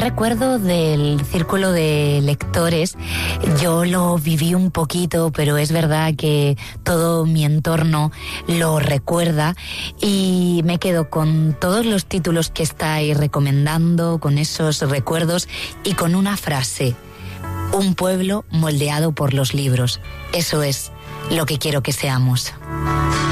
recuerdo del círculo de lectores. Yo lo viví un poquito, pero es verdad que todo mi entorno lo recuerda y me quedo con todos los títulos que estáis recomendando, con esos recuerdos y con una frase: un pueblo moldeado por los libros. Eso es lo que quiero que seamos.